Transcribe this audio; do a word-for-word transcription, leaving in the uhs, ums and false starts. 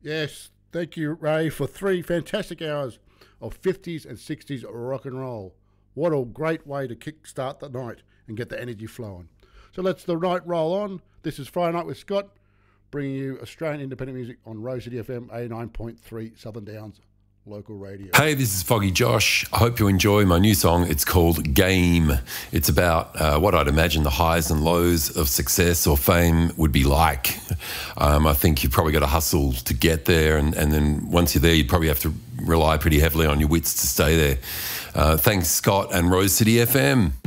Yes, thank you, Ray, for three fantastic hours of fifties and sixties rock and roll. What a great way to kick-start the night and get the energy flowing. So let's the night roll on. This is Friday Night with Scott, bringing you Australian independent music on Rose City F M eighty-nine point three Southern Downs local radio. Hey, this is Foggy Josh. I hope you enjoy my new song. It's called Game. It's about uh, what I'd imagine the highs and lows of success or fame would be like. Um, I think you've probably got to hustle to get there, and, and then once you're there, you'd probably have to rely pretty heavily on your wits to stay there. Uh, thanks, Scott and Rose City F M.